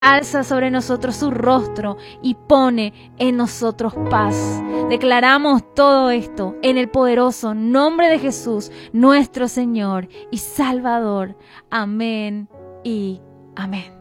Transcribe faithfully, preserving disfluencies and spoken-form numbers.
alza sobre nosotros su rostro y pone en nosotros paz. Declaramos todo esto en el poderoso nombre de Jesús, nuestro Señor y Salvador. Amén y amén.